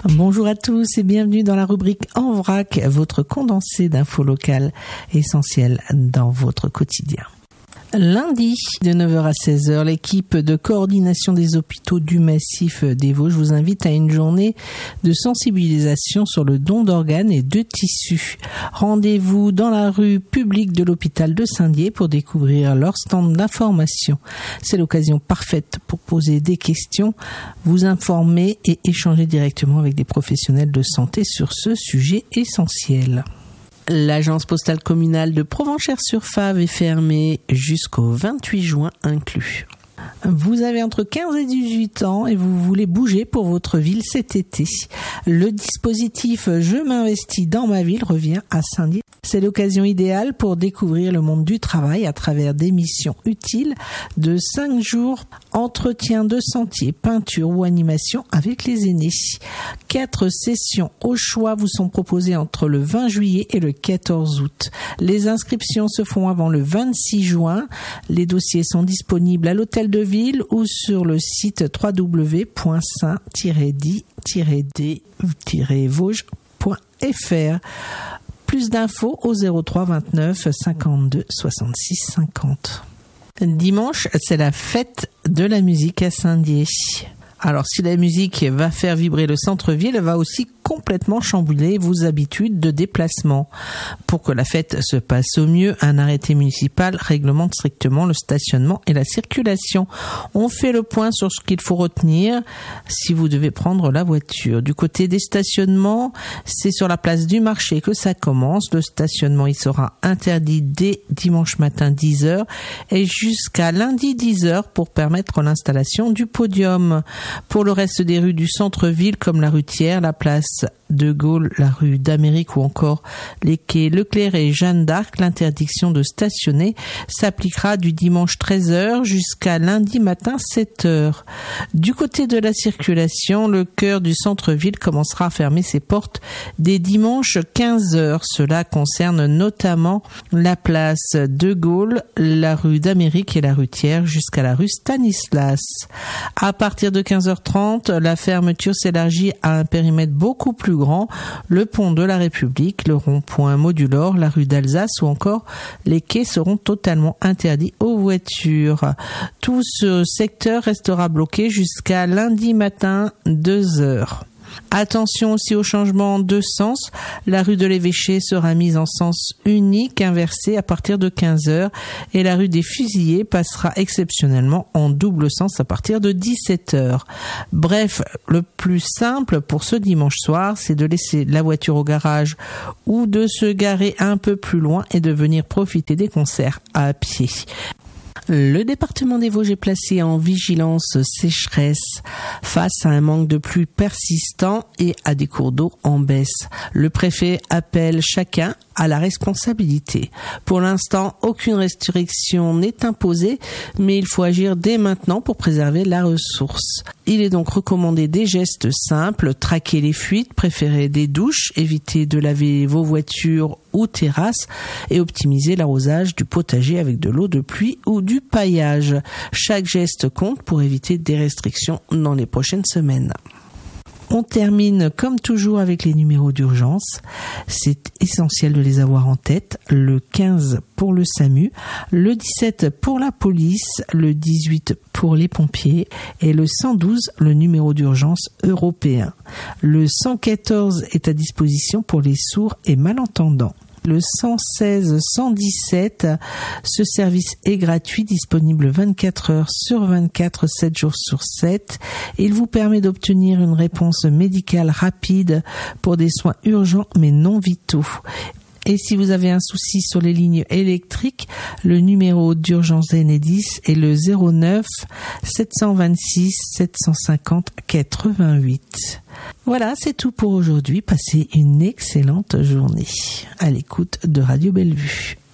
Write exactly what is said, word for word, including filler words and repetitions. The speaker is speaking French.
Bonjour à tous et bienvenue dans la rubrique En Vrac, votre condensé d'infos locales essentielles dans votre quotidien. Lundi, de neuf heures à seize heures, l'équipe de coordination des hôpitaux du massif des Vosges vous invite à une journée de sensibilisation sur le don d'organes et de tissus. Rendez-vous dans la rue publique de l'hôpital de Saint-Dié pour découvrir leur stand d'information. C'est l'occasion parfaite pour poser des questions, vous informer et échanger directement avec des professionnels de santé sur ce sujet essentiel. L'agence postale communale de Provenchères-sur-Fave est fermée jusqu'au vingt-huit juin inclus. Vous avez entre quinze et dix-huit ans et vous voulez bouger pour votre ville cet été. Le dispositif « Je m'investis dans ma ville » revient à Saint-Dié. C'est l'occasion idéale pour découvrir le monde du travail à travers des missions utiles de cinq jours, entretien de sentier, peinture ou animation avec les aînés. Quatre sessions au choix vous sont proposées entre le vingt juillet et le quatorze août. Les inscriptions se font avant le vingt-six juin. Les dossiers sont disponibles à l'hôtel de ville ou sur le site w w w point saint tiret di tiret d tiret vosges point f r. Plus d'infos au zéro trois vingt-neuf cinquante-deux soixante-six cinquante. Dimanche, c'est la fête de la musique à Saint-Dié. Alors, si la musique va faire vibrer le centre-ville, elle va aussi complètement chambouler vos habitudes de déplacement. Pour que la fête se passe au mieux, un arrêté municipal réglemente strictement le stationnement et la circulation. On fait le point sur ce qu'il faut retenir si vous devez prendre la voiture. Du côté des stationnements, c'est sur la place du marché que ça commence. Le stationnement, il sera interdit dès dimanche matin dix heures et jusqu'à lundi dix heures pour permettre l'installation du podium. Pour le reste des rues du centre-ville comme la rue Thiers, la place de Gaulle, la rue d'Amérique ou encore les quais Leclerc et Jeanne d'Arc, l'interdiction de stationner s'appliquera du dimanche treize heures jusqu'à lundi matin sept heures. Du côté de la circulation, le cœur du centre-ville commencera à fermer ses portes dès dimanche quinze heures. Cela concerne notamment la place de Gaulle, la rue d'Amérique et la rue Thiers jusqu'à la rue Stanislas. À partir de quinze heures trente, la fermeture s'élargit à un périmètre beaucoup plus grand, le pont de la République, le rond-point Modulor, la rue d'Alsace ou encore les quais seront totalement interdits aux voitures. Tout ce secteur restera bloqué jusqu'à lundi matin deux heures. Attention aussi au changement de sens. La rue de l'Évêché sera mise en sens unique inversé à partir de quinze heures et la rue des Fusillés passera exceptionnellement en double sens à partir de dix-sept heures. Bref, le plus simple pour ce dimanche soir, c'est de laisser la voiture au garage ou de se garer un peu plus loin et de venir profiter des concerts à pied. Le département des Vosges est placé en vigilance sécheresse face à un manque de pluie persistant et à des cours d'eau en baisse. Le préfet appelle chacun à la responsabilité. Pour l'instant, aucune restriction n'est imposée, mais il faut agir dès maintenant pour préserver la ressource. Il est donc recommandé des gestes simples, traquer les fuites, préférer des douches, éviter de laver vos voitures ou terrasses et optimiser l'arrosage du potager avec de l'eau de pluie ou du paillage. Chaque geste compte pour éviter des restrictions dans les prochaines semaines. On termine comme toujours avec les numéros d'urgence. C'est essentiel de les avoir en tête. Le quinze pour le SAMU, le dix-sept pour la police, le dix-huit pour les pompiers et le cent douze, le numéro d'urgence européen. Le cent quatorze est à disposition pour les sourds et malentendants. Le cent seize cent dix-sept, ce service est gratuit, disponible vingt-quatre heures sur vingt-quatre, sept jours sur sept. Il vous permet d'obtenir une réponse médicale rapide pour des soins urgents mais non vitaux. Et si vous avez un souci sur les lignes électriques, le numéro d'urgence d'Enedis est le zéro neuf sept cent vingt-six sept cent cinquante quatre-vingt-huit. Voilà, c'est tout pour aujourd'hui. Passez une excellente journée à l'écoute de Radio Bellevue.